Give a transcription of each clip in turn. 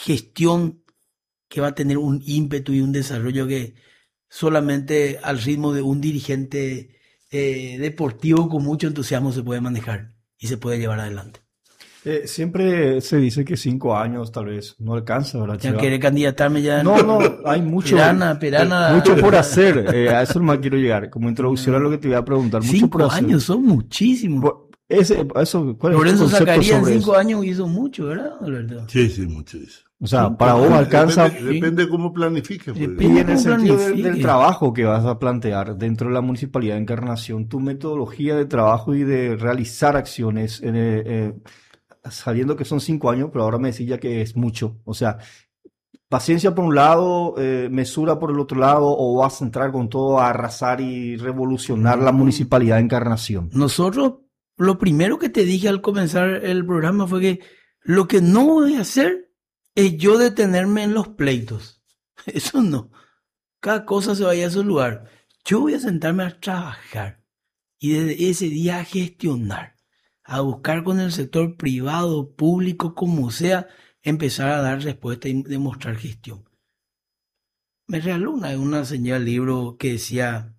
gestión que va a tener un ímpetu y un desarrollo que solamente al ritmo de un dirigente deportivo con mucho entusiasmo se puede manejar y se puede llevar adelante. Siempre se dice que 5 años tal vez no alcanza, ¿verdad, Ya Cheva? quiere candidatarme ya. No, hay mucho, Perana. mucho por hacer. A eso nomás quiero llegar. Como introducción a lo que te voy a preguntar. Mucho por 5 hacer. años son muchísimos. ¿Cuál es tu Lorenzo concepto Zacarías en sobre 5 eso? años hizo mucho, ¿verdad, Alberto? Sí, mucho eso. O sea, para vos alcanza. Depende de cómo planifiques. Pues. Depende. Y en el ¿Cómo sentido del planifique? trabajo que vas a plantear dentro de la Municipalidad de Encarnación, tu metodología de trabajo y de realizar acciones, sabiendo que son 5 años, pero ahora me decís ya que es mucho. O sea, paciencia por un lado, mesura por el otro lado, o vas a entrar con todo a arrasar y revolucionar la Municipalidad de Encarnación. Nosotros, lo primero que te dije al comenzar el programa fue que lo que no voy a hacer es yo detenerme en los pleitos. Eso no. Cada cosa se vaya a su lugar. Yo voy a sentarme a trabajar y desde ese día a gestionar, a buscar con el sector privado, público, como sea, empezar a dar respuesta y demostrar gestión. Me regaló una señora el libro que decía,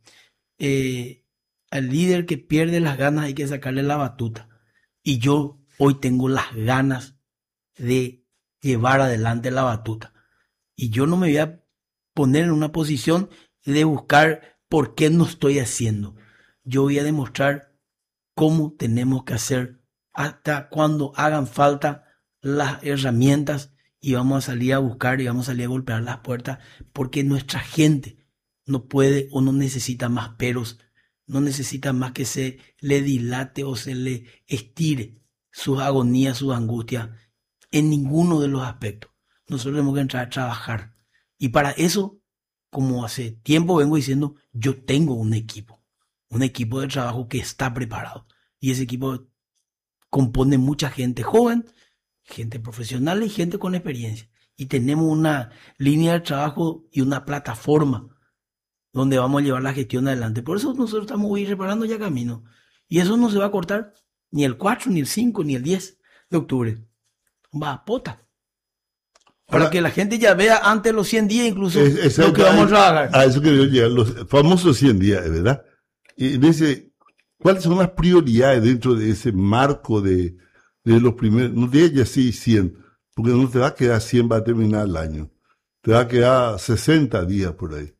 al líder que pierde las ganas hay que sacarle la batuta. Y yo hoy tengo las ganas de llevar adelante la batuta. Y yo no me voy a poner en una posición de buscar por qué no estoy haciendo. Yo voy a demostrar cómo tenemos que hacer hasta cuando hagan falta las herramientas y vamos a salir a buscar y vamos a salir a golpear las puertas porque nuestra gente no puede o no necesita más peros, no necesita más que se le dilate o se le estire sus agonías, sus angustias en ninguno de los aspectos. Nosotros tenemos que entrar a trabajar y para eso, como hace tiempo vengo diciendo, yo tengo un equipo de trabajo que está preparado y ese equipo compone mucha gente joven, gente profesional y gente con experiencia. Y tenemos una línea de trabajo y una plataforma donde vamos a llevar la gestión adelante. Por eso nosotros estamos hoy reparando ya camino. Y eso no se va a cortar ni el 4, ni el 5, ni el 10 de octubre. Va a pota. Para Ahora, que la gente ya vea antes los 100 días incluso es lo que vamos a trabajar. A eso quería llegar, los famosos 100 días, ¿verdad? Y dice, ¿cuáles son las prioridades dentro de ese marco de los primeros, no de ella sí 100, porque no te va a quedar 100, va a terminar el año, te va a quedar 60 días por ahí.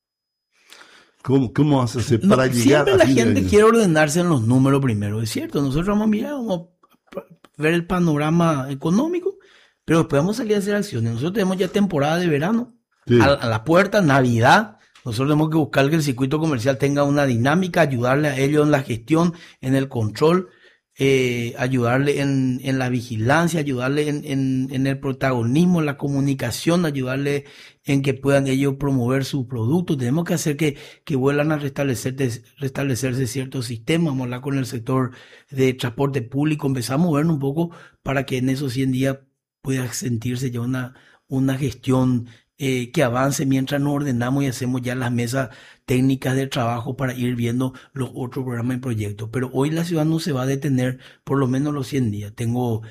¿Cómo vas a hacer para llegar siempre a la fin de gente año? quiere ordenarse en los números primero, es cierto. Nosotros vamos a mirar, vamos a ver el panorama económico, pero después vamos a salir a hacer acciones. Nosotros tenemos ya temporada de verano, Sí. a la puerta, Navidad. Nosotros tenemos que buscar que el circuito comercial tenga una dinámica, ayudarle a ellos en la gestión, en el control, ayudarle en la vigilancia, ayudarle en el protagonismo, en la comunicación, ayudarle en que puedan ellos promover sus productos. Tenemos que hacer que vuelvan a restablecerse ciertos sistemas. Vamos a hablar con el sector de transporte público, empezamos a movernos un poco para que en esos 100 días pueda sentirse ya una gestión que avance mientras nos ordenamos y hacemos ya las mesas técnicas de trabajo para ir viendo los otros programas y proyectos. Pero hoy la ciudad no se va a detener por lo menos los 100 días. Tengo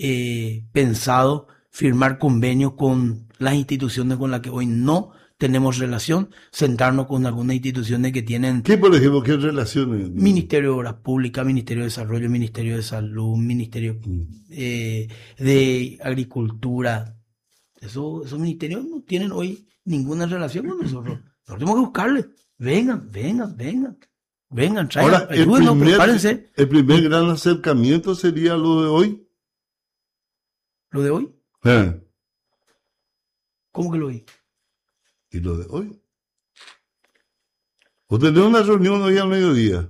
pensado firmar convenios con las instituciones con las que hoy no tenemos relación, sentarnos con algunas instituciones que tienen ¿Qué, por ejemplo, qué relaciones? Ministerio de Obras Públicas, Ministerio de Desarrollo, Ministerio de Salud, Ministerio de Agricultura. Esos ministerios no tienen hoy ninguna relación con nosotros. Nosotros tenemos que buscarle. Vengan, traigan, Ahora, ayúdenos, prepárense. el primer gran acercamiento sería lo de hoy. ¿Lo de hoy? Ah, ¿Cómo que lo oí? ¿y lo de hoy? ¿O tenés una reunión hoy al mediodía?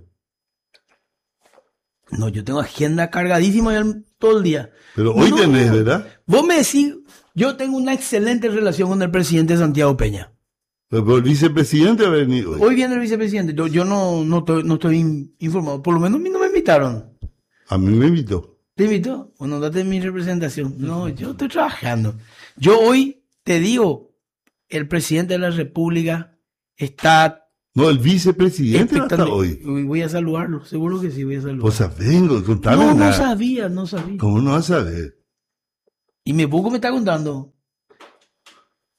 No, yo tengo agenda cargadísima ya todo el día. Pero hoy No, tenés, ¿verdad? Vos me decís, yo tengo una excelente relación con el presidente Santiago Peña. Pero el vicepresidente va a venir hoy. Hoy viene el vicepresidente. Yo no estoy informado. Por lo menos a mí no me invitaron. A mí me invitó. ¿Te invitó? Bueno, date mi representación. No, yo estoy trabajando. Yo hoy te digo, el presidente de la República está No, el vicepresidente va a estar expectante. hoy. Voy a saludarlo. Seguro que sí, voy a saludarlo. O sea, vengo, contame No nada. sabía. ¿Cómo no vas a saber? Y mi buco me está contando.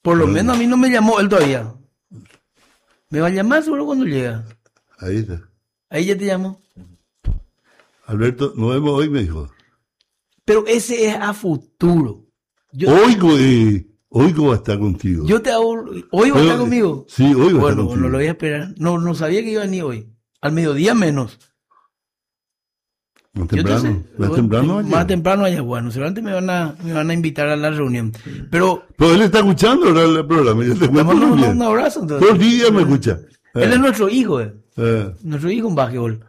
Por lo Bueno. menos a mí no me llamó él todavía. Me va a llamar seguro cuando llega. Ahí está. Ahí ya te llamó. Alberto, nos vemos hoy, me dijo. Pero ese es a futuro. Yo, Oigo va a estar contigo. yo te hago... ¿Hoy va a estar conmigo? Sí, hoy va a estar Bueno, contigo. no lo voy a esperar. No sabía que iba a venir hoy. Al mediodía menos. Más Yo te sé. temprano. Más ayer. temprano allá, bueno. Seguramente me van a invitar a la reunión. Pero Pero él está escuchando ahora el programa. Yo te cuento démonos muy bien. un abrazo Todos entonces. los días me escucha. Él es nuestro hijo, Eh. nuestro hijo en básquetbol.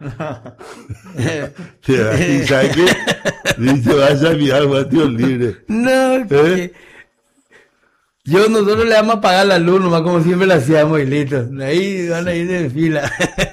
Sí, y ¿sabe qué? Dice, vaya a mirar, Dios libre. No, que... nosotros le vamos a pagar la luz, nomás como siempre lo hacíamos y listo. Ahí van a ir de fila.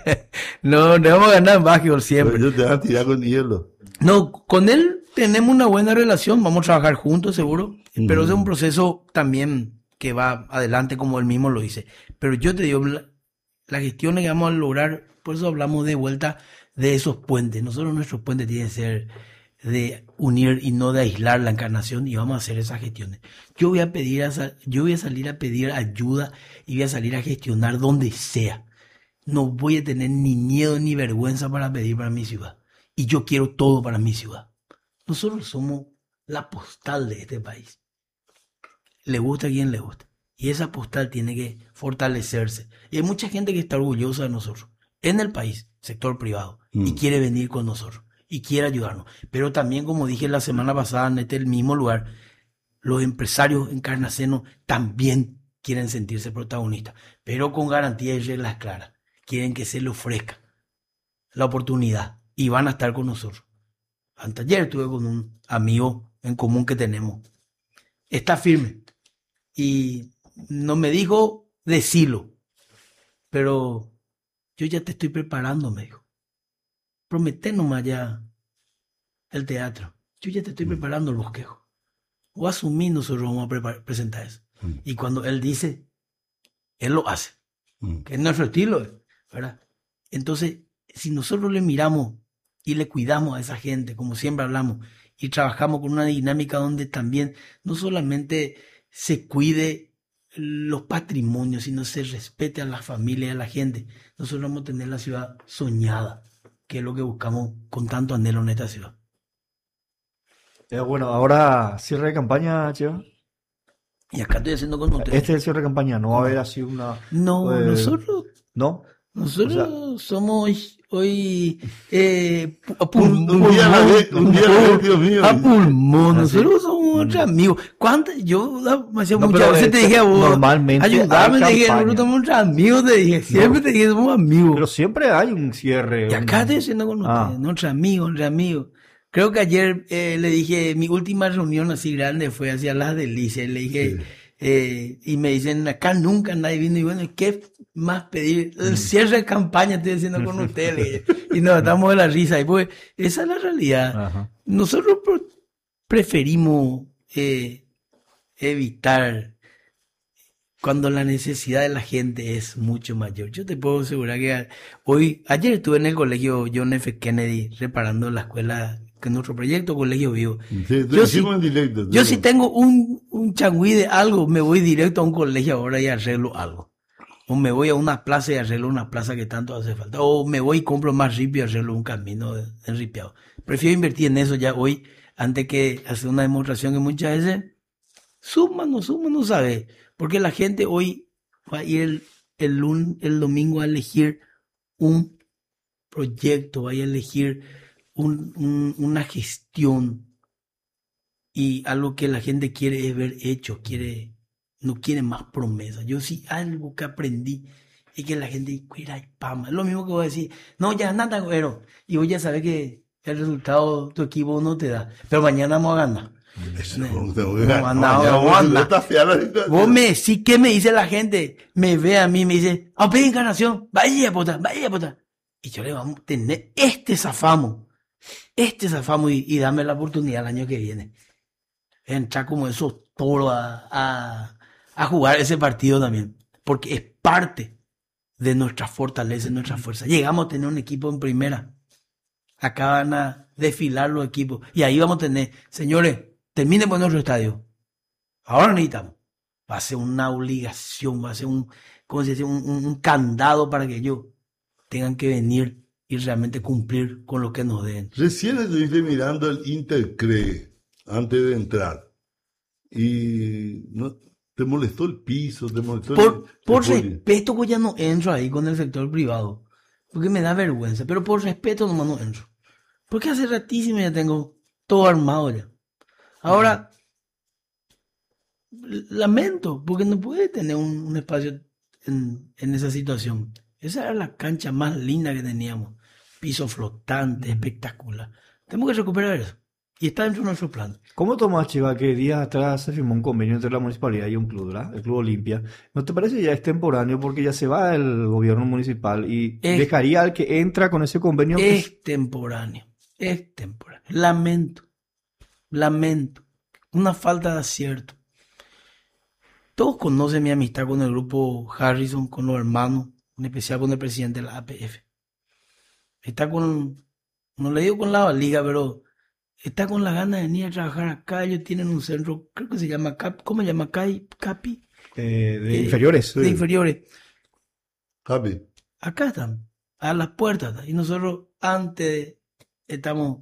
No, le vamos a ganar en básquetbol siempre. Pero yo te vas a tirar con hielo. No, con él tenemos una buena relación, vamos a trabajar juntos seguro, pero ese es un proceso también que va adelante como él mismo lo dice. Pero yo te digo, las gestiones que vamos a lograr, por eso hablamos de vuelta de esos puentes. Nosotros nuestros puentes tienen que ser de unir y no de aislar la encarnación y vamos a hacer esas gestiones. Yo voy a salir a pedir ayuda y voy a salir a gestionar donde sea. No voy a tener ni miedo ni vergüenza para pedir para mi ciudad. Y yo quiero todo para mi ciudad. Nosotros somos la postal de este país. Le gusta a quien le gusta. Y esa postal tiene que fortalecerse. Y hay mucha gente que está orgullosa de nosotros. En el país, sector privado. Y quiere venir con nosotros. Y quiere ayudarnos. Pero también, como dije la semana pasada en este mismo lugar, los empresarios encarnacenos también quieren sentirse protagonistas. Pero con garantía y reglas claras. Quieren que se les ofrezca la oportunidad. Y van a estar con nosotros. Anteayer estuve con un amigo en común que tenemos. Está firme. Y no me dijo decilo. Pero yo ya te estoy preparando, me dijo. Promete nomás ya el teatro. Yo ya te estoy preparando el bosquejo. O asumí, nosotros vamos a presentar eso. Y cuando él dice, él lo hace. Que es nuestro estilo, ¿verdad? Entonces, si nosotros le miramos y le cuidamos a esa gente, como siempre hablamos, y trabajamos con una dinámica donde también no solamente se cuide los patrimonios, sino se respete a la familia y a la gente, nosotros vamos a tener la ciudad soñada, que es lo que buscamos con tanto anhelo en esta ciudad. Bueno, ahora cierre de campaña, Cheva. Y acá estoy haciendo con ustedes. Este es el cierre de campaña, no va a haber así una... No, nosotros ¿No? somos hoy a Un día a la vez, Dios mío. a pulmón. Nosotros Así. somos otros amigos. Yo hacía No, muchas pero veces te dije a vos, normalmente ayúdame, hay te dije, campaña. nosotros somos otros amigos, te dije, siempre te dije, somos amigos. Pero siempre hay un cierre. Y acá estoy haciendo con ustedes, otros amigos. Creo que ayer le dije, mi última reunión así grande fue hacia las delicias. Le dije, y me dicen, acá nunca nadie vino. Y bueno, ¿qué más pedir? El cierre de campaña estoy haciendo con ustedes. Le dije. Y nos damos de la risa. Y pues, esa es la realidad. Ajá. Nosotros preferimos evitar cuando la necesidad de la gente es mucho mayor. Yo te puedo asegurar que ayer estuve en el colegio John F. Kennedy reparando la escuela, que es nuestro proyecto Colegio Vivo. Sí, Yo hicimos en directo. Yo si tengo un changüí de algo, me voy directo a un colegio ahora y arreglo algo. O me voy a una plaza y arreglo una plaza que tanto hace falta. O me voy y compro más ripio y arreglo un camino enripiado. Prefiero invertir en eso ya hoy antes que hacer una demostración que muchas veces suma, no sabe. Porque la gente hoy va a ir el domingo a elegir un proyecto, va a elegir una gestión. Y algo que la gente quiere es ver hecho, no quiere más promesas. Yo sí algo que aprendí es que la gente cuida y pama. Es lo mismo que voy a decir, no, ya nada, güero. Y vos ya sabes que el resultado tu equipo no te da. Pero mañana vamos a ganar. Vos me decís, ¿qué me dice la gente? Me ve a mí, me dice, a pedir encarnación, vaya puta. Y yo le vamos a tener zafamo y dame la oportunidad el año que viene. Entrar como esos toros a jugar ese partido también. Porque es parte de nuestra fortaleza, nuestra fuerza. Llegamos a tener un equipo en primera. Acá van a desfilar los equipos. Y ahí vamos a tener, señores, terminen con nuestro estadio. Ahora necesitamos va a ser una obligación, va a ser ¿cómo se dice? Un candado para que ellos tengan que venir y realmente cumplir con lo que nos den. Recién estuviste mirando el Intercree antes de entrar y no, te molestó el piso, te molestó Por el respeto, pues ya no entro ahí con el sector privado, porque me da vergüenza, pero por respeto nomás no entro. Porque hace ratísimo ya tengo todo armado ya. Ahora, lamento, porque no puede tener un espacio en esa situación. Esa era la cancha más linda que teníamos. Piso flotante, espectacular. Tenemos que recuperar eso. Y está dentro de nuestro plan. ¿Cómo tomás, Chiva, que días atrás se firmó un convenio entre la municipalidad y un club, ¿verdad? El Club Olimpia. ¿No te parece ya extemporáneo porque ya se va el gobierno municipal y dejaría al que entra con ese convenio? Extemporáneo. Lamento. Una falta de acierto. Todos conocen mi amistad con el grupo Harrison, con los hermanos, en especial con el presidente de la APF. Está no le digo con la liga, pero está con la gana de venir a trabajar acá. Ellos tienen un centro, creo que se llama ¿cómo se llama? ¿Capi? De inferiores. De inferiores. Capi. Acá están, a las puertas. Y nosotros antes estamos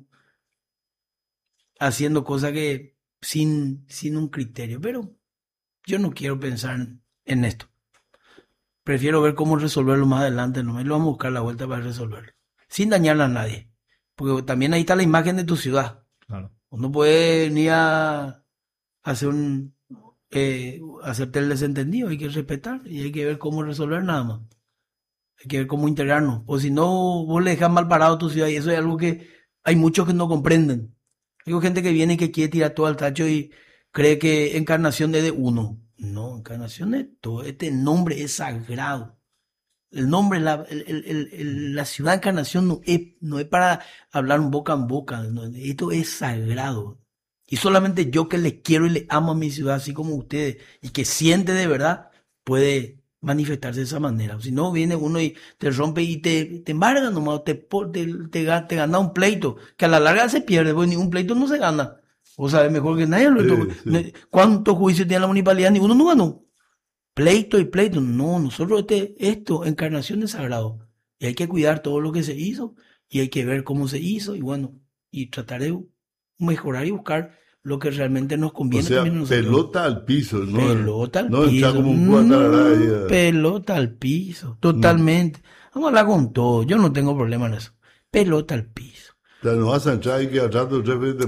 haciendo cosas que sin un criterio. Pero yo no quiero pensar en esto. Prefiero ver cómo resolverlo más adelante. No me lo vamos a buscar la vuelta para resolverlo. Sin dañarle a nadie. Porque también ahí está la imagen de tu ciudad. Claro. Uno puede ni a hacer hacerte el desentendido. Hay que respetar y hay que ver cómo resolver nada más. Hay que ver cómo integrarnos. O si no, vos le dejas mal parado a tu ciudad. Y eso es algo que hay muchos que no comprenden. Hay gente que viene y que quiere tirar todo al tacho y cree que Encarnación es de uno. No, Encarnación es todo. Este nombre es sagrado. El nombre, la ciudad de Encarnación no es para hablar boca en boca. No, esto es sagrado. Y solamente yo que le quiero y le amo a mi ciudad, así como ustedes, y que siente de verdad, puede manifestarse de esa manera. Si no, viene uno y te rompe y te embarga nomás, te gana un pleito, que a la larga se pierde, porque ningún pleito no se gana. Vos sabés mejor que nadie. Sí. ¿Cuántos juicios tiene la municipalidad? Ninguno no ganó. Pleito y pleito. No, nosotros esto, Encarnación es sagrado. Y hay que cuidar todo lo que se hizo. Y hay que ver cómo se hizo. Y bueno, y tratar de mejorar y buscar lo que realmente nos conviene. O sea, también pelota al piso, ¿no? Pelota al no piso. Como un Pelota al piso. Totalmente. Vamos a hablar con todo. Yo no tengo problema en eso. Pelota al piso. O sea, no vas a entrar y que al rato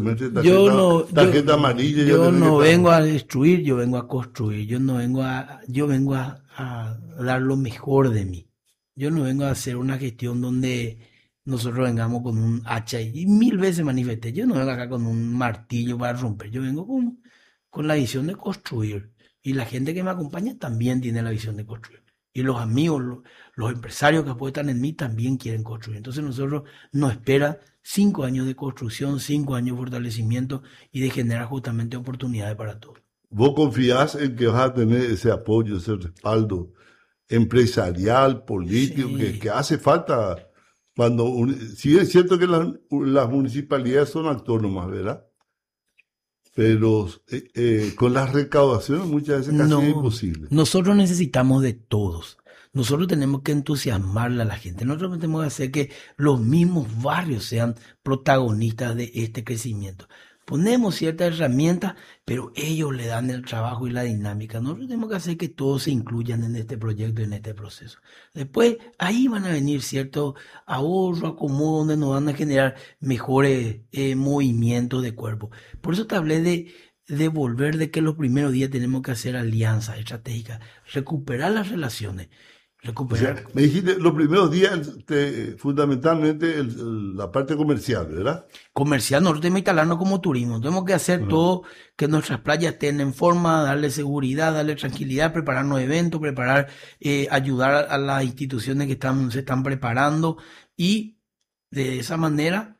tarjeta amarilla. Yo no vengo a destruir, yo vengo a construir. Yo vengo a dar lo mejor de mí. Yo no vengo a hacer una gestión donde nosotros vengamos con un hacha y 1000 veces manifesté. Yo no vengo acá con un martillo para romper. Yo vengo con la visión de construir. Y la gente que me acompaña también tiene la visión de construir. Y los amigos, los empresarios que apuestan en mí también quieren construir. Entonces nosotros nos espera 5 años de construcción, 5 años de fortalecimiento y de generar justamente oportunidades para todos. ¿Vos confías en que vas a tener ese apoyo, ese respaldo empresarial, político, Sí. que hace falta cuando... Sí es cierto que las municipalidades son autónomas, ¿verdad? Pero con las recaudaciones muchas veces casi es imposible. Nosotros necesitamos de todos. Nosotros tenemos que entusiasmarle a la gente. Nosotros tenemos que hacer que los mismos barrios sean protagonistas de este crecimiento. Ponemos ciertas herramientas, pero ellos le dan el trabajo y la dinámica. Nosotros tenemos que hacer que todos se incluyan en este proyecto y en este proceso. Después, ahí van a venir ciertos ahorros, acomodos, donde nos van a generar mejores movimientos de cuerpo. Por eso te hablé de volver, de que los primeros días tenemos que hacer alianzas estratégicas, recuperar las relaciones. O sea, me dijiste los primeros días, fundamentalmente la parte comercial, ¿verdad? Comercial, nosotros tenemos que instalarnos como turismo. Tenemos que hacer todo, que nuestras playas estén en forma, darle seguridad, darle tranquilidad, prepararnos eventos, ayudar a las instituciones que se están preparando y de esa manera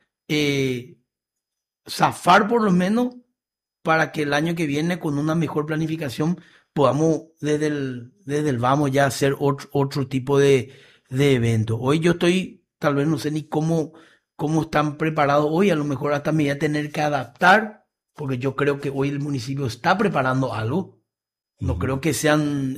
zafar por lo menos para que el año que viene con una mejor planificación podamos desde el vamos ya hacer otro tipo de evento. Hoy yo tal vez no sé ni cómo están preparados hoy, a lo mejor hasta me voy a tener que adaptar, porque yo creo que hoy el municipio está preparando algo, No creo que sean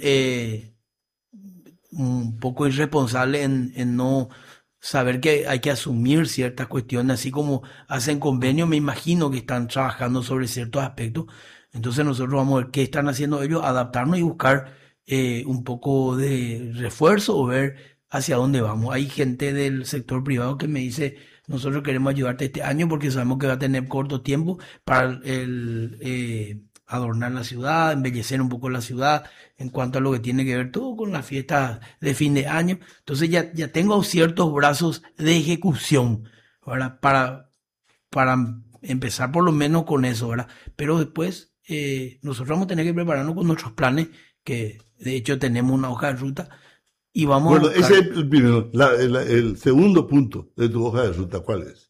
un poco irresponsables en no saber que hay que asumir ciertas cuestiones, así como hacen convenios, me imagino que están trabajando sobre ciertos aspectos. Entonces nosotros vamos a ver qué están haciendo ellos, adaptarnos y buscar un poco de refuerzo o ver hacia dónde vamos. Hay gente del sector privado que me dice, nosotros queremos ayudarte este año porque sabemos que va a tener corto tiempo para adornar la ciudad, embellecer un poco la ciudad en cuanto a lo que tiene que ver todo con las fiestas de fin de año. Entonces ya tengo ciertos brazos de ejecución, ¿verdad? Para empezar por lo menos con eso, ¿verdad? Pero después nosotros vamos a tener que prepararnos con nuestros planes, que de hecho tenemos una hoja de ruta y vamos Bueno, a buscar. ese es el primero. El segundo punto de tu hoja de ruta, ¿cuál es?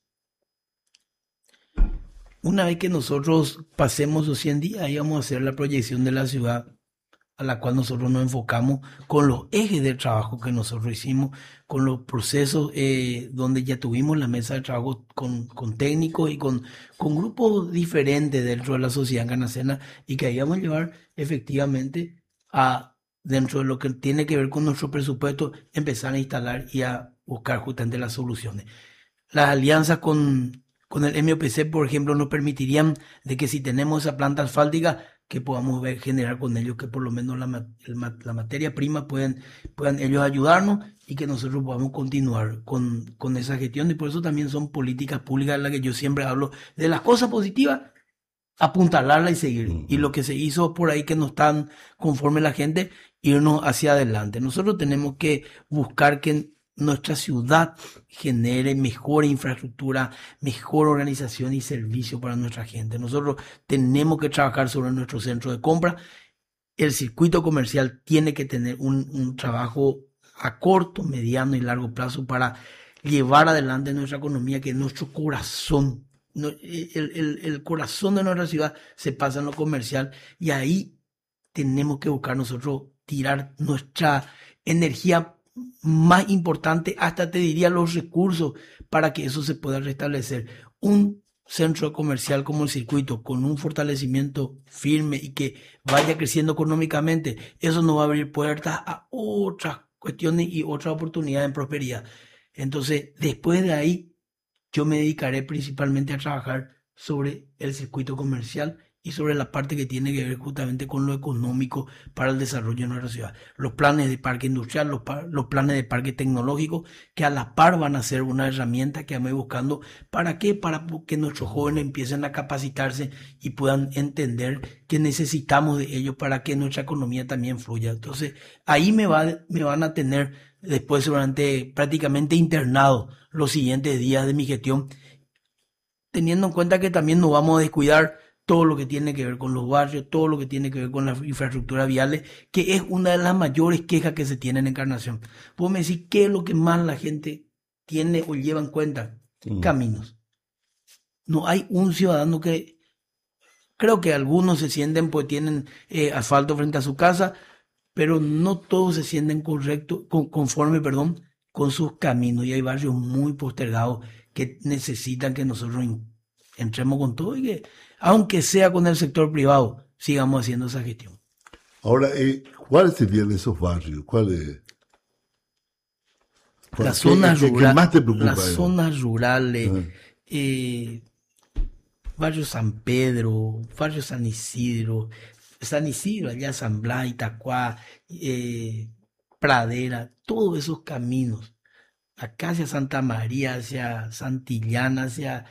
Una vez que nosotros pasemos los 100 días, ahí vamos a hacer la proyección de la ciudad a la cual nosotros nos enfocamos con los ejes de trabajo que nosotros hicimos, con los procesos donde ya tuvimos la mesa de trabajo con técnicos y con grupos diferentes dentro de la sociedad encarnacena y que ahí vamos a llevar efectivamente a, dentro de lo que tiene que ver con nuestro presupuesto, empezar a instalar y a buscar justamente las soluciones. Las alianzas con el MOPC, por ejemplo, nos permitirían de que si tenemos esa planta asfáltica, que podamos generar con ellos que por lo menos la materia prima puedan ellos ayudarnos y que nosotros podamos continuar con esa gestión. Y por eso también son políticas públicas en las que yo siempre hablo de las cosas positivas, apuntalarla y seguir. Y lo que se hizo por ahí que no están conforme la gente, irnos hacia adelante. Nosotros tenemos que buscar que nuestra ciudad genere mejor infraestructura, mejor organización y servicio para nuestra gente. Nosotros tenemos que trabajar sobre nuestro centro de compra. El circuito comercial tiene que tener un trabajo a corto, mediano y largo plazo para llevar adelante nuestra economía, que es nuestro corazón. El corazón de nuestra ciudad se pasa en lo comercial y ahí tenemos que buscar nosotros tirar nuestra energía más importante, hasta te diría los recursos para que eso se pueda restablecer. Un centro comercial como el circuito con un fortalecimiento firme y que vaya creciendo económicamente, eso nos va a abrir puertas a otras cuestiones y otras oportunidades en prosperidad. Entonces, después de ahí, yo me dedicaré principalmente a trabajar sobre el circuito comercial y sobre la parte que tiene que ver justamente con lo económico para el desarrollo de nuestra ciudad. Los planes de parque industrial, los planes de parque tecnológico, que a la par van a ser una herramienta que vamos buscando. ¿Para qué? Para que nuestros jóvenes empiecen a capacitarse y puedan entender que necesitamos de ellos para que nuestra economía también fluya. Entonces, ahí me van a tener después seguramente prácticamente internado los siguientes días de mi gestión, teniendo en cuenta que también nos vamos a descuidar todo lo que tiene que ver con los barrios, todo lo que tiene que ver con las infraestructuras viales, que es una de las mayores quejas que se tienen en Encarnación. Vos me decís, ¿qué es lo que más la gente tiene o lleva en cuenta? Caminos. No hay un ciudadano que... Creo que algunos se sienten, pues tienen asfalto frente a su casa, pero no todos se sienten conforme con sus caminos. Y hay barrios muy postergados que necesitan que nosotros entremos con todo y que, aunque sea con el sector privado, sigamos haciendo esa gestión. Ahora, ¿cuáles serían esos barrios? Las zonas rurales. ¿Qué más te preocupa? Las zonas rurales, barrio San Pedro, barrio San Isidro, allá San Blas, Itacuá, Pradera, todos esos caminos, acá hacia Santa María, hacia Santillana, hacia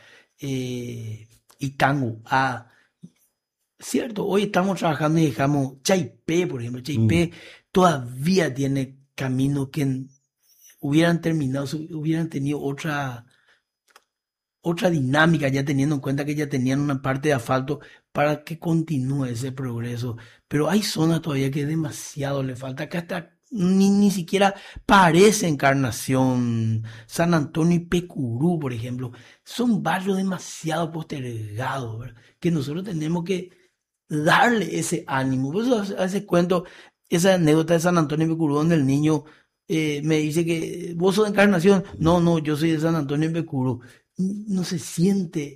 Itanguá. Cierto, hoy estamos trabajando y dejamos Chaipé, por ejemplo. Chaipé todavía tiene caminos que hubieran terminado, hubieran tenido otra dinámica, ya teniendo en cuenta que ya tenían una parte de asfalto para que continúe ese progreso. Pero hay zonas todavía que demasiado le falta, que hasta ni siquiera parece Encarnación. San Antonio y Pecurú, por ejemplo, son barrios demasiado postergados, ¿verdad? Que nosotros tenemos que darle ese ánimo. Por eso hace cuento esa anécdota de San Antonio y Pecurú, donde el niño me dice que vos sos de Encarnación. No, yo soy de San Antonio y Pecurú. No se siente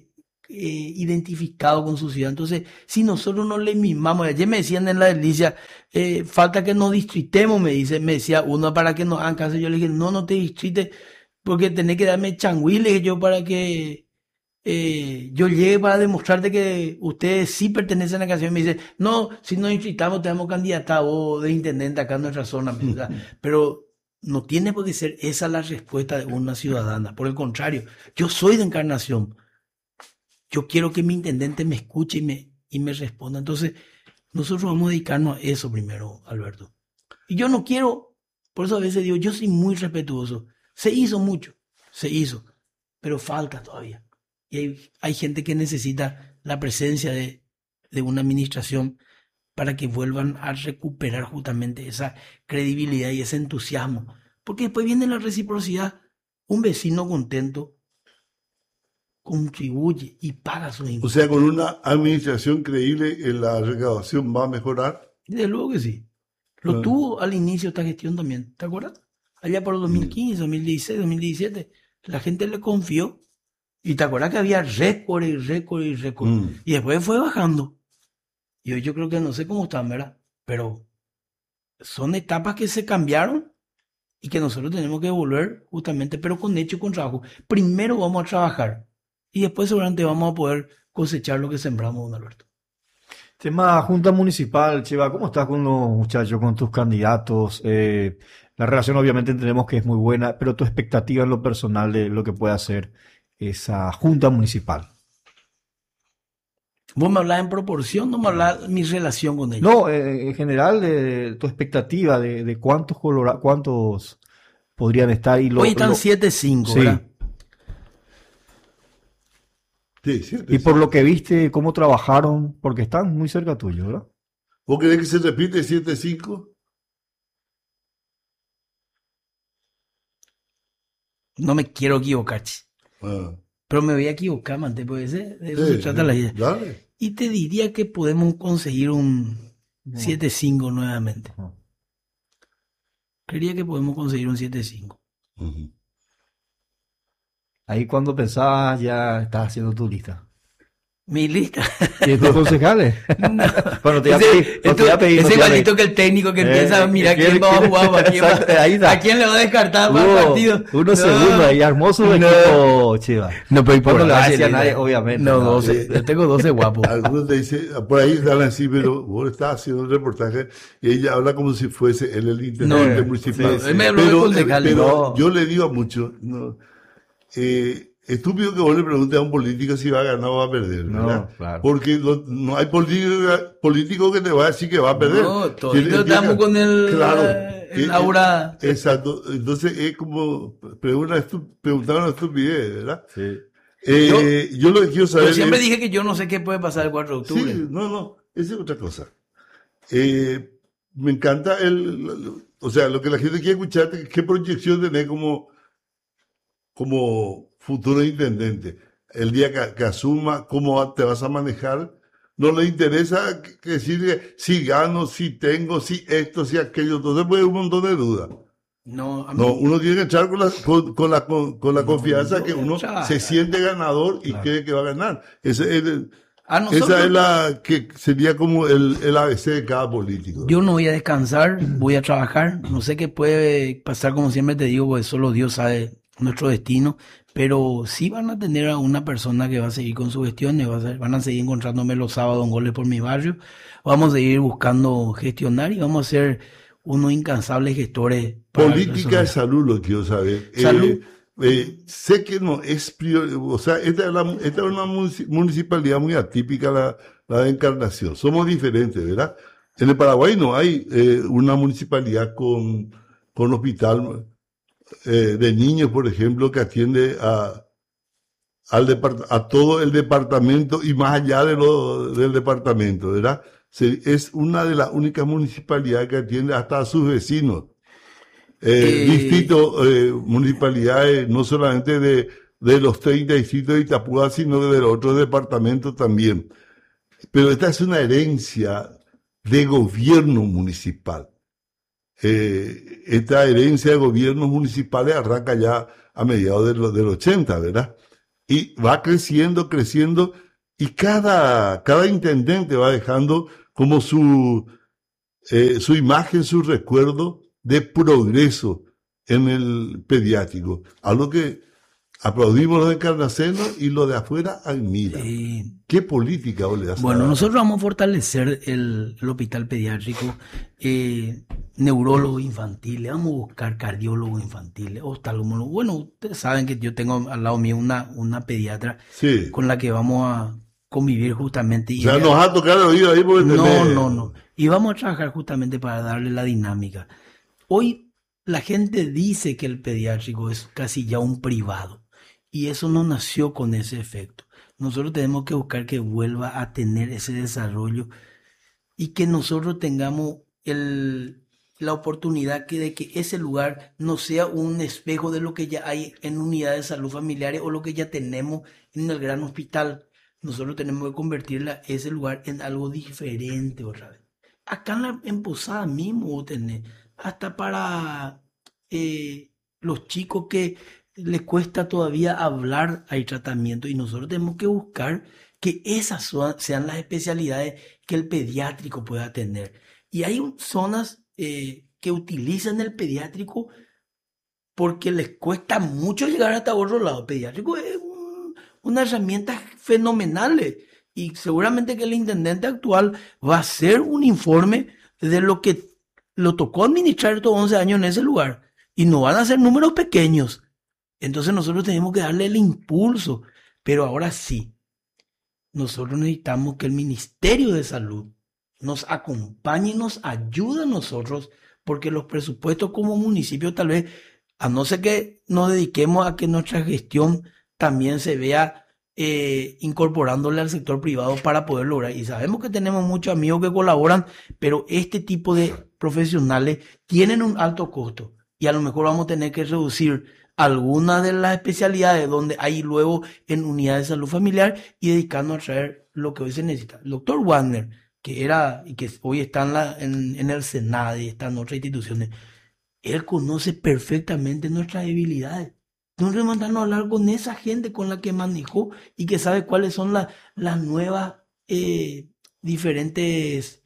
identificado con su ciudad. Entonces, si nosotros no le mimamos, ayer me decían en la delicia, falta que nos distritemos, me decía uno, para que nos hagan caso. Yo le dije, no te distrites, porque tenés que darme changuiles yo para que yo llegue para demostrarte que ustedes sí pertenecen a la canción. Me dice, no, si nos distritamos tenemos candidato de intendente acá en nuestra zona, ¿verdad? Pero no tiene por qué ser esa la respuesta de una ciudadana. Por el contrario, yo soy de Encarnación. Yo quiero que mi intendente me escuche y me responda. Entonces, nosotros vamos a dedicarnos a eso primero, Alberto. Y yo no quiero, por eso a veces digo, yo soy muy respetuoso. Se hizo mucho, pero falta todavía. Y hay gente que necesita la presencia de una administración para que vuelvan a recuperar justamente esa credibilidad y ese entusiasmo. Porque después viene la reciprocidad. Un vecino contento contribuye y paga su impuestos. O sea, con una administración creíble, la recaudación va a mejorar. Desde luego que sí. Lo tuvo al inicio esta gestión también, ¿te acuerdas? Allá por 2015, 2016, 2017, la gente le confió. Y te acuerdas que había récord. Y después fue bajando. Y hoy yo creo que no sé cómo están, ¿verdad? Pero son etapas que se cambiaron y que nosotros tenemos que volver justamente, pero con hecho y con trabajo. Primero vamos a trabajar y después seguramente vamos a poder cosechar lo que sembramos, don Alberto. Tema Junta Municipal, Cheva, ¿cómo estás con los muchachos, con tus candidatos? La relación obviamente entendemos que es muy buena, pero tu expectativa en lo personal de lo que puede hacer esa Junta Municipal. Vos me hablás en proporción, no me hablás de mi relación con ellos. No, en general, tu expectativa de cuántos podrían estar. Hoy están 7-5, sí. ¿verdad? Sí, 7-5. Y por lo que viste, cómo trabajaron, porque están muy cerca tuyo, ¿verdad? ¿Vos querés que se repite 7-5? No me quiero equivocar, pero me voy a equivocar, Mante, puede ser. De eso se trata la idea. Dale. Y te diría que podemos conseguir un 7-5 nuevamente. Creería que podemos conseguir un 7-5. Uh-huh. Ahí cuando pensabas ya estás haciendo tu lista. Mi lista. ¿Y tus concejales? No. Bueno, te iba a pedir. Ese igualito que el técnico que empieza a mirar quién va a jugar, a quién le va a descartar más partido. Unos segundos ahí, hermoso equipo, Chiva. No, pero ¿Cuándo le hacía a nadie? Obviamente. No, 12. Yo tengo 12 guapos. Algunos te dicen, por ahí están así, pero vos estás haciendo un reportaje y ella habla como si fuese él el intendente municipal. Él me habló de concejal. Pero yo le digo a muchos, estúpido que vos le preguntes a un político si va a ganar o va a perder, ¿verdad? No, claro. Porque no hay político que te va a decir que va a perder. No, todos estamos con el aura. Exacto. Entonces es como preguntar una estupidez, ¿verdad? Sí. Yo lo que quiero saber. Yo siempre dije que yo no sé qué puede pasar el 4 de octubre. Sí, no, esa es otra cosa. Me encanta o sea, lo que la gente quiere escuchar, qué proyección tenés como futuro intendente. El día que asuma, cómo te vas a manejar. No le interesa decir si gano, si tengo, si esto, si aquello. Entonces puede haber un montón de dudas. No, uno tiene que echar con la confianza que uno se siente ganador y cree que va a ganar. Esa es la que sería como el ABC de cada político. Yo no voy a descansar, voy a trabajar. No sé qué puede pasar, como siempre te digo, porque solo Dios sabe nuestro destino, pero sí van a tener a una persona que va a seguir con su gestión, van a seguir encontrándome los sábados en Goles por mi barrio, vamos a seguir buscando gestionar y vamos a ser unos incansables gestores. Política de salud, lo quiero saber. Salud. Sé que no es o sea, esta es una municipalidad muy atípica, la de Encarnación. Somos diferentes, ¿verdad? En el Paraguay no hay una municipalidad con hospital de niños, por ejemplo, que atiende a todo el departamento y más allá del departamento, ¿verdad? Es una de las únicas municipalidades que atiende hasta a sus vecinos. Distritos, municipalidades, no solamente de los 30 distritos de Itapúa, sino de los otros departamentos también. Pero esta es una herencia de gobierno municipal. Esta herencia de gobiernos municipales arranca ya a mediados del 80, ¿verdad? Y va creciendo, creciendo, y cada intendente va dejando como su imagen, su recuerdo de progreso en el pediátrico. Algo que aplaudimos los de Encarnaceno y los de afuera admiran. ¿Qué política vos le das? Bueno, nosotros vamos a fortalecer el hospital pediátrico, neurólogos infantiles, vamos a buscar cardiólogos infantiles, oftalmólogos. Bueno, ustedes saben que yo tengo al lado mío una pediatra Sí. con la que vamos a convivir justamente. O sea, nos ha tocado el oído ahí porque No. Y vamos a trabajar justamente para darle la dinámica. Hoy la gente dice que el pediátrico es casi ya un privado y eso no nació con ese efecto. Nosotros tenemos que buscar que vuelva a tener ese desarrollo y que nosotros tengamos la oportunidad de que ese lugar no sea un espejo de lo que ya hay en unidades de salud familiares o lo que ya tenemos en el gran hospital. Nosotros tenemos que convertir ese lugar en algo diferente otra vez. Acá en Posada mismo tenés, hasta para los chicos que les cuesta todavía hablar, hay tratamiento y nosotros tenemos que buscar que esas sean las especialidades que el pediátrico pueda tener. Y hay zonas que utilizan el pediátrico porque les cuesta mucho llegar hasta otro lado. El pediátrico es una herramienta fenomenal y seguramente que el intendente actual va a hacer un informe de lo que lo tocó administrar estos 11 años en ese lugar y no van a ser números pequeños. Entonces nosotros tenemos que darle el impulso, pero ahora sí, nosotros necesitamos que el Ministerio de Salud nos acompañe y nos ayude a nosotros, porque los presupuestos como municipio tal vez, a no ser que nos dediquemos a que nuestra gestión también se vea incorporándole al sector privado para poder lograr. Y sabemos que tenemos muchos amigos que colaboran, pero este tipo de profesionales tienen un alto costo y a lo mejor vamos a tener que reducir algunas de las especialidades donde hay luego en unidades de salud familiar y dedicarnos a traer lo que hoy se necesita. El doctor Wagner, que era y que hoy está en el Senado y está en otras instituciones, él conoce perfectamente nuestras debilidades. Nosotros mandamos a hablar con esa gente con la que manejó y que sabe cuáles son las nuevas diferentes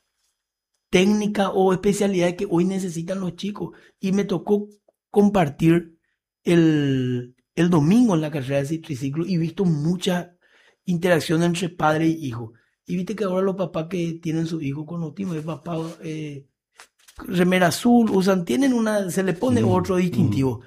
técnicas o especialidades que hoy necesitan los chicos. Y me tocó compartir el domingo en la carrera de triciclo y he visto mucha interacción entre padre y hijo. Y viste que ahora los papás que tienen su hijo con autismo, el papá remera azul, se le pone otro distintivo.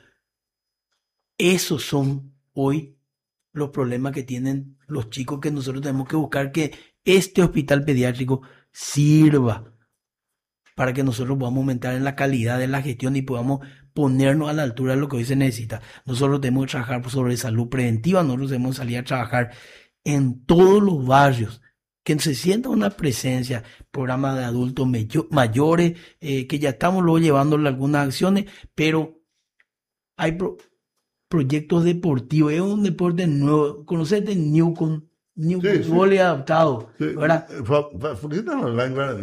Esos son hoy los problemas que tienen los chicos que nosotros tenemos que buscar que este hospital pediátrico sirva para que nosotros podamos aumentar en la calidad de la gestión y podamos ponernos a la altura de lo que hoy se necesita. Nosotros tenemos que trabajar sobre salud preventiva, nosotros debemos salir a trabajar en todos los barrios, que se sienta una presencia, programas de adultos mayores, que ya estamos luego llevándole algunas acciones, pero hay proyectos deportivos, es un deporte nuevo. ¿Conocete Newcom? Sí. Vóley adaptado, Sí. ¿verdad? ¿Por qué estamos hablando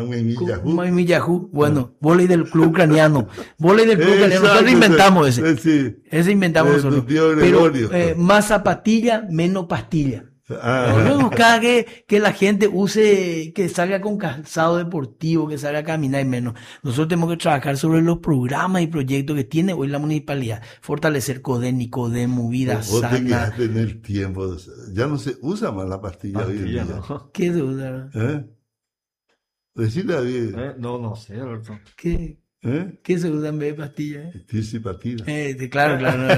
en Yahoo? Bueno, vóley del club ucraniano. Vóley del club ucraniano. Nosotros inventamos ese. Sí. Ese inventamos nosotros. Pero más zapatilla, menos pastilla. No buscar que la gente que salga con calzado deportivo, que salga a caminar y menos. Nosotros tenemos que trabajar sobre los programas y proyectos que tiene hoy la municipalidad. Fortalecer CODEN y CODEMU, vida Vos sana. tenés que tener tiempo. Ya no se usa más la pastilla hoy en día. ¿No? ¿Qué duda? Decirle a bien. No sé, Alberto. ¿Qué se usa en vez de pastillas? Tirsipatida. Claro.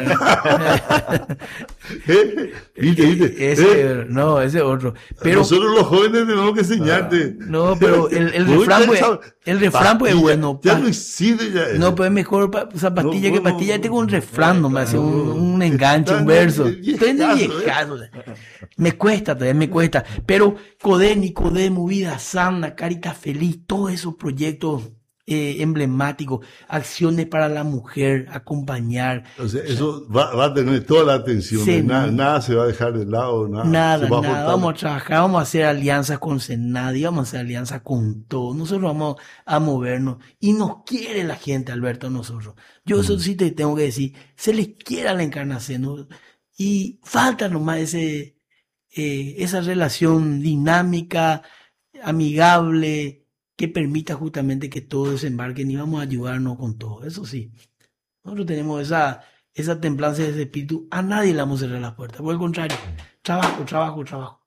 ¿Viste? No, ese es otro. Pero nosotros los jóvenes tenemos que enseñarte. No, pero el refrán pues es bueno. Ya no existe ya. No, pues es mejor zapatilla que pastilla. Tengo un refrán, no me hace un enganche, un verso. Estoy en el viejazo. Me cuesta, todavía me cuesta. Pero CODEN y CODEMU, vida sana, Caritas Feliz, todos esos proyectos emblemáticos, acciones para la mujer, acompañar. O sea, eso va a tener toda la atención. Sí, nada se va a dejar de lado, nada. Vamos a trabajar, vamos a hacer alianzas con Senadi, vamos a hacer alianzas con todo. Nosotros vamos a movernos y nos quiere la gente, Alberto, a nosotros. Yo eso sí te tengo que decir, se les quiere a la Encarnación. y falta nomás esa relación dinámica, amigable, que permita justamente que todos desembarquen y vamos a ayudarnos con todo. Eso sí, nosotros tenemos esa templanza de ese espíritu, a nadie le vamos a cerrar las puertas, por el contrario, trabajo.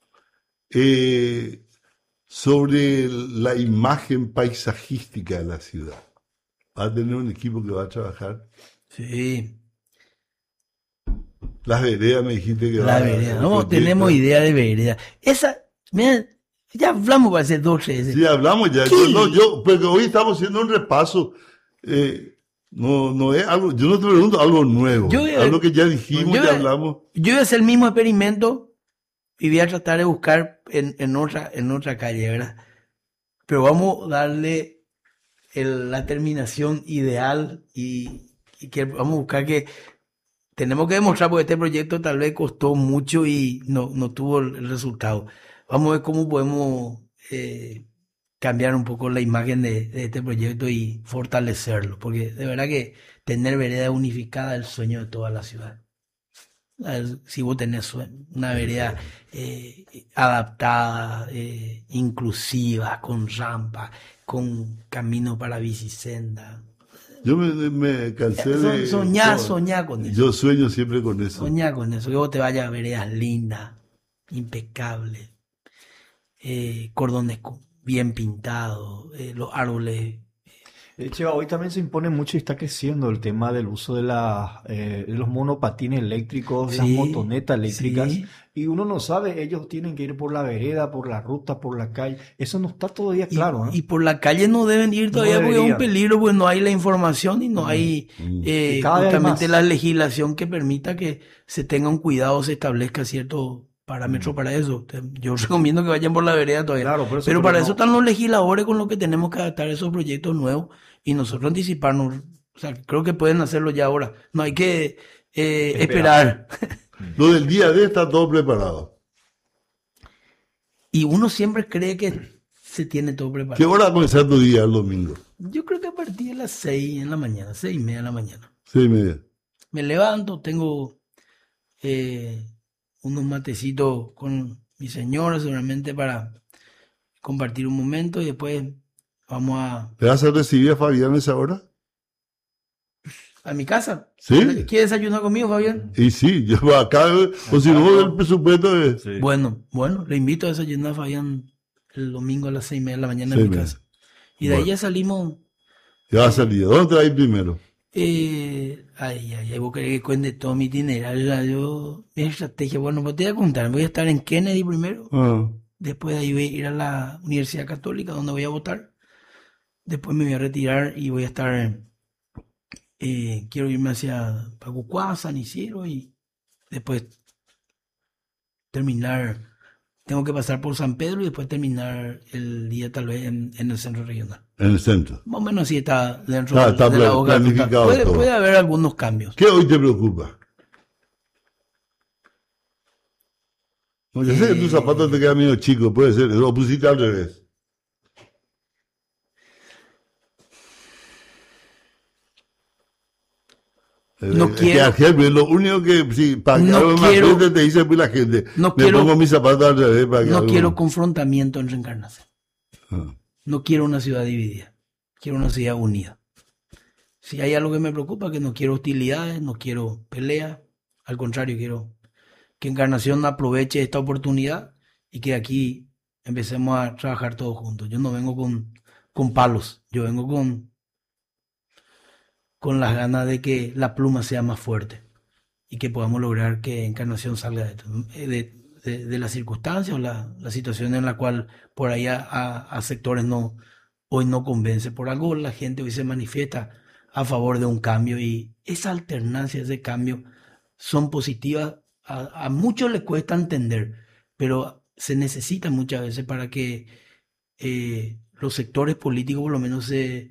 Sobre la imagen paisajística de la ciudad, ¿va a tener un equipo que va a trabajar? Sí. Las veredas me dijiste que La vereda, no, tenemos idea de vereda. Mira, ya hablamos para hacer 2 veces. Sí, hablamos ya. Porque hoy estamos haciendo un repaso. No es algo, yo no te pregunto algo nuevo. Algo que ya dijimos, ya hablamos. Yo voy a hacer el mismo experimento y voy a tratar de buscar en otra calle, ¿verdad? Pero vamos a darle la terminación ideal y que vamos a buscar que tenemos que demostrar, porque este proyecto tal vez costó mucho y no tuvo el resultado. Vamos a ver cómo podemos cambiar un poco la imagen de este proyecto y fortalecerlo, porque de verdad que tener vereda unificada es el sueño de toda la ciudad. Si vos tenés una vereda adaptada, inclusiva, con rampa, con camino para bicisenda. Yo me cansé de... Soñar con eso. Yo sueño siempre con eso. Soñar con eso, que vos te vayas a veredas lindas, impecables, cordones bien pintados, los árboles. Cheva, hoy también se impone mucho y está creciendo el tema del uso de los monopatines eléctricos, las motonetas eléctricas, y uno no sabe, ellos tienen que ir por la vereda, por la ruta, por la calle, eso no está todavía claro. Y por la calle no deben ir todavía porque es un peligro, porque no hay la información y no hay justamente la legislación que permita que se tenga un cuidado, se establezca ciertos parámetros para eso. Yo recomiendo que vayan por la vereda todavía. Claro, pero para eso están los legisladores con los que tenemos que adaptar esos proyectos nuevos y nosotros anticiparnos. O sea, creo que pueden hacerlo ya ahora. No hay que esperar. Lo del día D está todo preparado. Y uno siempre cree que se tiene todo preparado. ¿Qué hora va a comenzar tu día el domingo? Yo creo que a partir de las 6 de la mañana, 6:30 de la mañana. 6:30. Me levanto, tengo unos matecitos con mi señora seguramente para compartir un momento y después vamos ¿Te vas a recibir a Fabián a esa hora? a mi casa. ¿Sí? ¿Quieres desayunar conmigo, Fabián? Y sí, yo acá, o si no, el presupuesto es... Sí. Bueno, le invito a desayunar a Fabián el domingo a las 6:30 de la mañana en mi casa. Y de ahí ya salimos. Ya va a salir. ¿Dónde te vas a ir primero? Vos querés que cuente todo mi itinerario. Mi estrategia, bueno, pues te voy a contar. Voy a estar en Kennedy primero. Después de ahí voy a ir a la Universidad Católica, donde voy a votar. Después me voy a retirar y voy a estar... quiero irme hacia Pacucuá, San Isidro y después terminar... Tengo que pasar por San Pedro y después terminar el día tal vez en el centro regional. En el centro. Más o menos así está dentro Está de la hoja. planificado todo. Puede haber algunos cambios. ¿Qué hoy te preocupa? No, yo sé que tus zapatos te quedan medio chicos, puede ser. Lo pusiste al revés. No quiero. Que lo único que, sí, para que algo más gente te dice pues la gente, pongo mis zapatos al revés para que no quiero confrontamiento en Reencarnación. Ah. No quiero una ciudad dividida. Quiero una ciudad unida. Si hay algo que me preocupa, que no quiero hostilidades, no quiero peleas. Al contrario, quiero que Encarnación aproveche esta oportunidad y que aquí empecemos a trabajar todos juntos. Yo no vengo con palos, yo vengo con las ganas de que la pluma sea más fuerte y que podamos lograr que Encarnación salga de las circunstancias o la situación en la cual por ahí a sectores hoy no convence. Por algo la gente hoy se manifiesta a favor de un cambio y esa alternancia, ese cambio son positivas. A muchos les cuesta entender, pero se necesita muchas veces para que los sectores políticos por lo menos se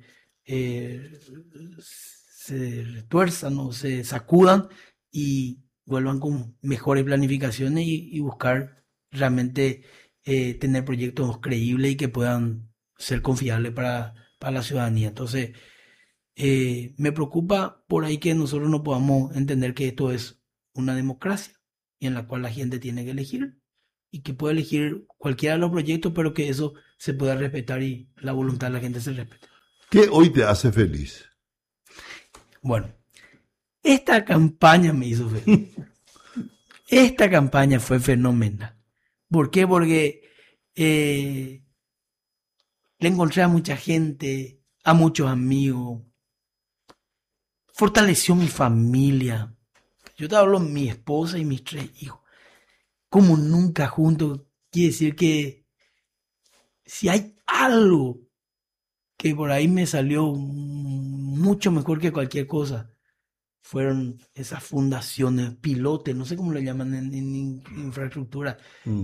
retuerzan o se sacudan y vuelvan con mejores planificaciones y buscar realmente tener proyectos creíbles y que puedan ser confiables para la ciudadanía. Entonces, me preocupa por ahí que nosotros no podamos entender que esto es una democracia y en la cual la gente tiene que elegir y que puede elegir cualquiera de los proyectos, pero que eso se pueda respetar y la voluntad de la gente se respete. ¿Qué hoy te hace feliz? Bueno, esta campaña me hizo feliz. Esta campaña fue fenomenal. ¿Por qué? Porque le encontré a mucha gente, a muchos amigos. Fortaleció mi familia. Yo te hablo de mi esposa y mis 3 hijos. Como nunca juntos. Quiere decir que si hay algo que por ahí me salió mucho mejor que cualquier cosa, fueron esas fundaciones, pilotes, no sé cómo le llaman en infraestructura.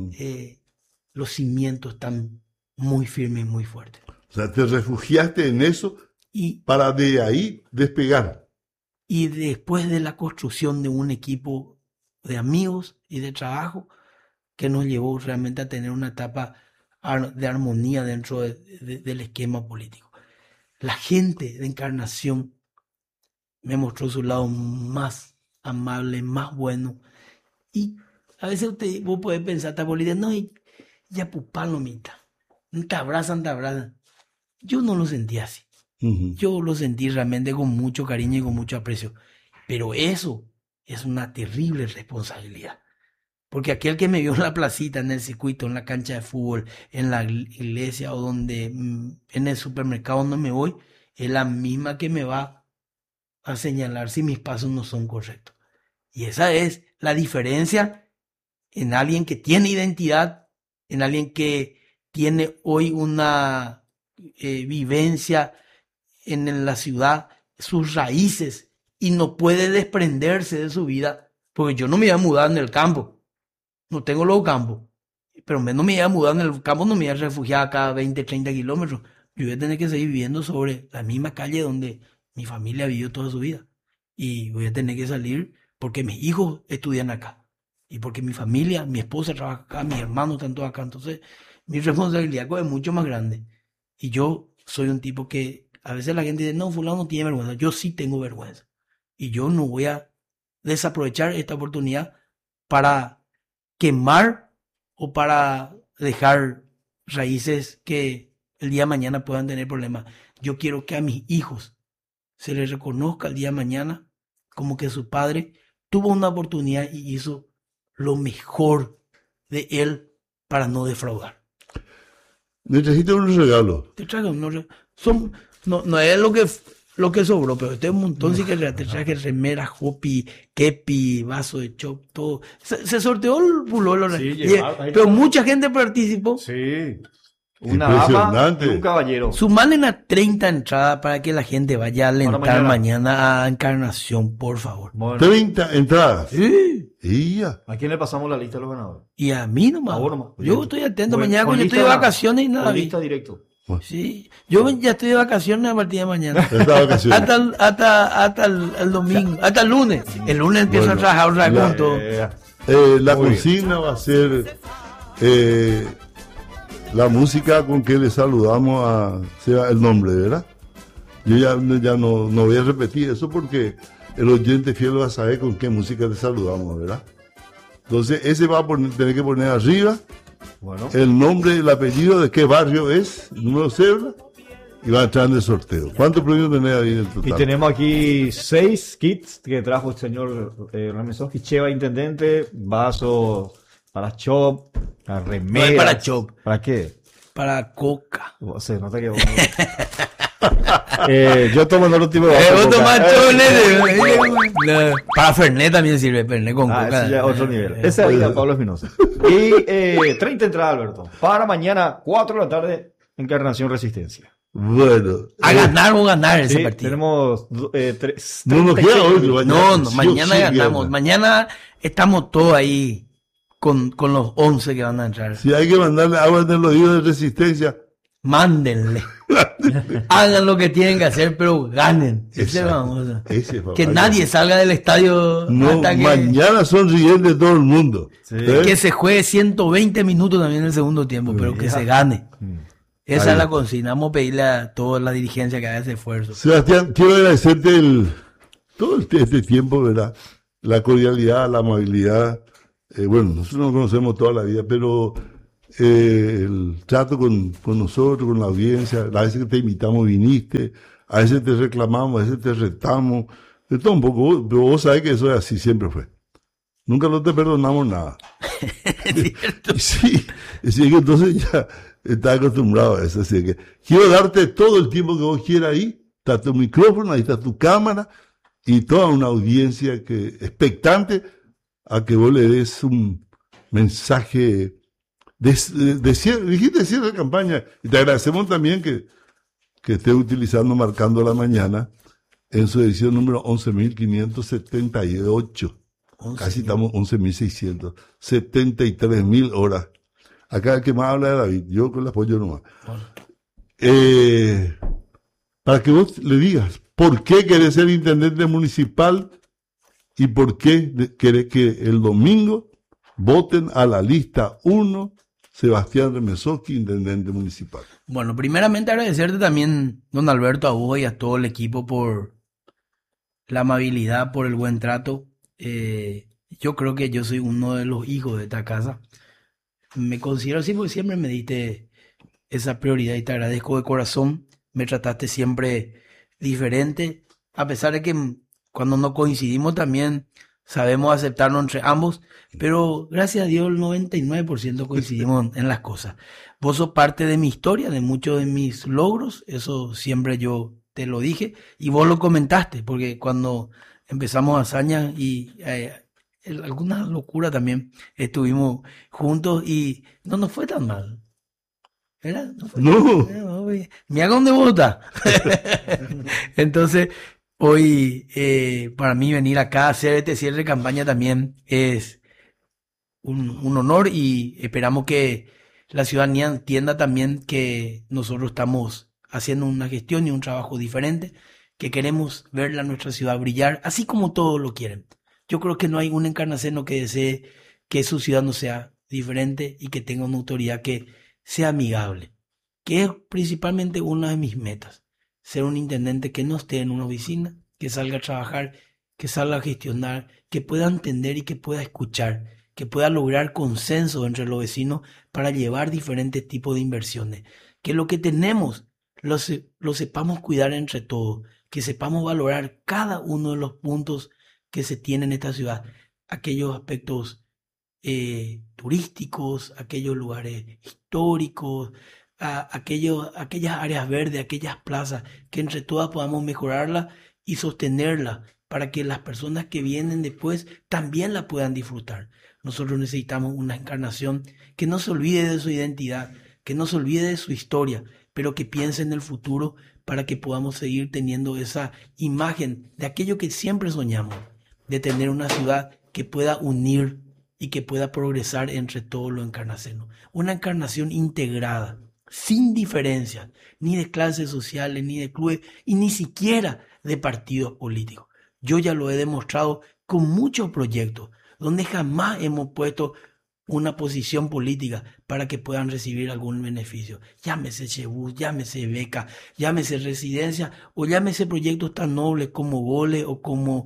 Los cimientos están muy firmes y muy fuertes. O sea, te refugiaste en eso Y, para de ahí despegar. y después de la construcción de un equipo de amigos y de trabajo que nos llevó realmente a tener una etapa de armonía dentro del esquema político. La gente de Encarnación me mostró su lado más amable, más bueno. Y a veces vos podés pensar, esta política, no, ya pupalo, mita. No te abrazan, te abrazan. Yo no lo sentí así. Yo lo sentí realmente con mucho cariño y con mucho aprecio. Pero eso es una terrible responsabilidad. Porque aquel que me vio en la placita, en el circuito, en la cancha de fútbol, en la iglesia o donde, en el supermercado donde me voy, es la misma que me va a señalar si mis pasos no son correctos. Y esa es la diferencia en alguien que tiene identidad, en alguien que tiene hoy una vivencia en la ciudad, sus raíces, y no puede desprenderse de su vida, porque yo no me voy a mudar en el campo. No tengo los campos, pero no me voy a mudar en el campo, no me voy a refugiar cada 20, 30 kilómetros. Yo voy a tener que seguir viviendo sobre la misma calle donde mi familia vivió toda su vida. Y voy a tener que salir porque mis hijos estudian acá. Y porque mi familia, mi esposa trabaja acá, mis hermanos están todos acá. Entonces, mi responsabilidad es mucho más grande. Y yo soy un tipo que a veces la gente dice, no, fulano no tiene vergüenza. Yo sí tengo vergüenza. Y yo no voy a desaprovechar esta oportunidad para quemar o para dejar raíces que el día de mañana puedan tener problemas. Yo quiero que a mis hijos se les reconozca el día de mañana como que su padre tuvo una oportunidad y hizo lo mejor de él para no defraudar. Necesito un regalo. Te traigo no es lo que sobró, pero este es un montón, sí que te traje remera, hopi, kepi, vaso de chop, todo. Se sorteó el pulolo. Sí, pero mucha gente participó. Sí. Una dama y un caballero. Sumalen a 30 entradas para que la gente vaya a alentar mañana a Encarnación, por favor. Bueno. 30 entradas. Sí. Y ya. ¿A quién le pasamos la lista de los ganadores? Y a mí nomás. A vos nomás. Yo estoy atento Bueno, mañana cuando estoy de vacaciones y nada. Con lista directo. Sí, yo ya estoy de vacaciones a partir de mañana. Hasta el domingo, hasta el lunes. El lunes empiezo a trabajar otra vez con todo. La consigna va a ser la música con que le saludamos sea el nombre, ¿verdad? Yo ya no voy a repetir eso porque el oyente fiel va a saber con qué música le saludamos, ¿verdad? Entonces ese va a tener que poner arriba. Bueno. El nombre, el apellido de qué barrio es, el número cédula, y va a entrar en el sorteo. ¿Cuántos premios tenés ahí en el total? Y tenemos aquí 6 kits que trajo el señor Ramesowski, Cheva Intendente, vasos para chop, para remeras. No es para chop. ¿Para qué? Para coca. Se nota que yo tomo el último vaso. Para Fernet también sirve, Fernet con coca. Ese ya otro nivel. Esa es la Pablo Espinosa. Y 30 entradas, Alberto. Para mañana, 4 de la tarde, Encarnación Resistencia. Bueno. A ganar o ganar ese partido. Tenemos 3. No nos queda hoy. No, mañana ganamos. Mañana estamos todos ahí con los 11 que van a entrar. Si hay que mandarle agua en el oído de Resistencia, mándenle. Hagan lo que tienen que hacer, pero ganen. Que nadie salga del estadio hasta que mañana sonriente todo el mundo. Sí. Que se juegue 120 minutos también en el segundo tiempo, pero que se gane. Esa es la consigna. Vamos a pedirle a toda la dirigencia que haga ese esfuerzo. Sebastián, quiero agradecerte todo este tiempo, ¿verdad? la cordialidad, la amabilidad. Bueno, nosotros nos conocemos toda la vida, pero el trato con nosotros, con la audiencia, a veces que te invitamos viniste, a veces te reclamamos, a veces te retamos, de todo un poco, pero vos sabés que eso es así, siempre fue. Nunca no te perdonamos nada. ¿Cierto? Sí, así que entonces ya estás acostumbrado a eso. Así que quiero darte todo el tiempo que vos quieras ahí. Está tu micrófono, ahí está tu cámara y toda una audiencia que expectante a que vos le des un mensaje de cierre, dijiste cierre de campaña. Y te agradecemos también que estés utilizando Marcando la Mañana en su edición número 11.578. Casi estamos 11.600, 73.000 horas. Acá el que más habla es David, yo con el apoyo nomás. Bueno. Para que vos le digas por qué querés ser intendente municipal y por qué querés que el domingo voten a la lista 1 Sebastián Remesoski, intendente municipal. Bueno, primeramente agradecerte también, don Alberto, a vos y a todo el equipo por la amabilidad, por el buen trato. Yo creo que yo soy uno de los hijos de esta casa. Me considero así porque siempre me diste esa prioridad y te agradezco de corazón. Me trataste siempre diferente, a pesar de que cuando no coincidimos también sabemos aceptarnos entre ambos, pero gracias a Dios el 99% coincidimos en las cosas. Vos sos parte de mi historia, de muchos de mis logros, eso siempre yo te lo dije y vos lo comentaste, porque cuando empezamos hazañas y alguna locura también estuvimos juntos y no nos fue tan mal. ¿Verdad? No. Mira dónde vota. Entonces, hoy para mí venir acá a hacer este cierre de campaña también es un honor y esperamos que la ciudadanía entienda también que nosotros estamos haciendo una gestión y un trabajo diferente, que queremos ver nuestra ciudad brillar, así como todos lo quieren. Yo creo que no hay un encarnaceno que desee que su ciudad no sea diferente y que tenga una autoridad que sea amigable, que es principalmente una de mis metas, ser un intendente que no esté en una oficina, que salga a trabajar, que salga a gestionar, que pueda entender y que pueda escuchar, que pueda lograr consenso entre los vecinos para llevar diferentes tipos de inversiones, que lo que tenemos lo sepamos cuidar entre todos, que sepamos valorar cada uno de los puntos que se tienen en esta ciudad, aquellos aspectos turísticos, aquellos lugares históricos, aquellas áreas verdes, aquellas plazas, que entre todas podamos mejorarlas y sostenerlas para que las personas que vienen después también la puedan disfrutar. Nosotros necesitamos una encarnación que no se olvide de su identidad, que no se olvide de su historia, pero que piense en el futuro para que podamos seguir teniendo esa imagen de aquello que siempre soñamos, de tener una ciudad que pueda unir y que pueda progresar entre todos los encarnacenos. Una encarnación integrada, sin diferencias, ni de clases sociales, ni de clubes, y ni siquiera de partidos políticos. Yo ya lo he demostrado con muchos proyectos, donde jamás hemos puesto una posición política para que puedan recibir algún beneficio. Llámese Chebus, llámese beca, llámese residencia, o llámese proyectos tan nobles como goles o como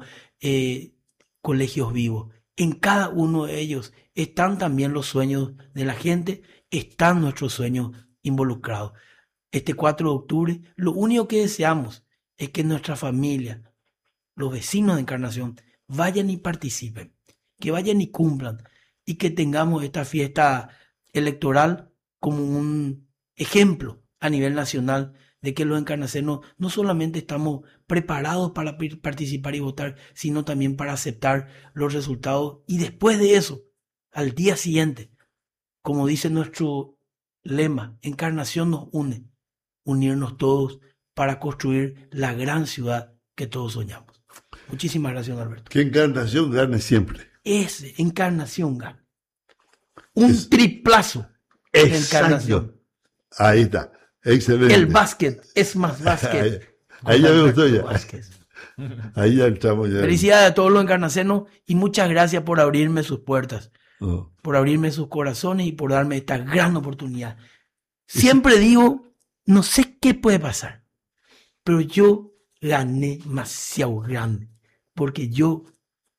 colegios vivos. En cada uno de ellos están también los sueños de la gente, están nuestros sueños involucrados. Este 4 de octubre, lo único que deseamos es que nuestra familia, los vecinos de Encarnación, vayan y participen, que vayan y cumplan, y que tengamos esta fiesta electoral como un ejemplo a nivel nacional de que los encarnacenos no solamente estamos preparados para participar y votar, sino también para aceptar los resultados y después de eso, al día siguiente, como dice nuestro lema, Encarnación nos une, unirnos todos para construir la gran ciudad que todos soñamos. Muchísimas gracias, Alberto. Que Encarnación gane siempre. Ese, Encarnación gana. Un triplazo de Encarnación. Ahí está. Excelente. El básquet es más básquet. Ahí ya me gustó ya. Ahí ya entramos ya. Felicidades a todos los encarnacenos y muchas gracias por abrirme sus puertas, por abrirme sus corazones y por darme esta gran oportunidad. Siempre digo, no sé qué puede pasar, pero yo gané demasiado grande, porque yo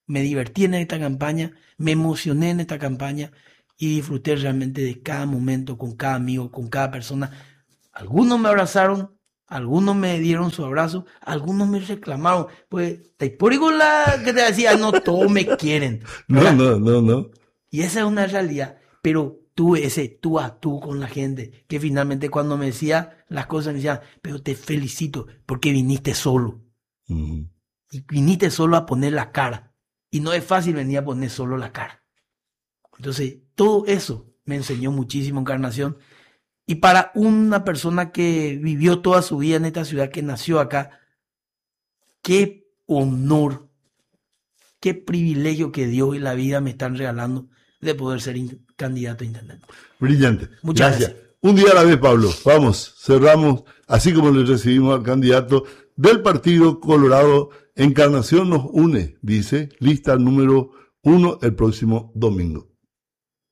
me divertí en esta campaña, me emocioné en esta campaña y disfruté realmente de cada momento, con cada amigo, con cada persona. Algunos me abrazaron, algunos me dieron su abrazo, algunos me reclamaron. Pues, te por la que te decía, no todos me quieren. No. Y esa es una realidad. Pero tuve ese tú a tú con la gente, que finalmente cuando me decía las cosas me decían, pero te felicito porque viniste solo. Ujú. Y viniste solo a poner la cara. Y no es fácil venir a poner solo la cara. Entonces, todo eso me enseñó muchísimo Encarnación. Y para una persona que vivió toda su vida en esta ciudad, que nació acá, qué honor, qué privilegio que Dios y la vida me están regalando de poder ser candidato a intendente. Brillante. Muchas gracias. Un día a la vez, Pablo. Vamos, cerramos, así como le recibimos al candidato del Partido Colorado. Encarnación nos une, dice, lista número 1 el próximo domingo.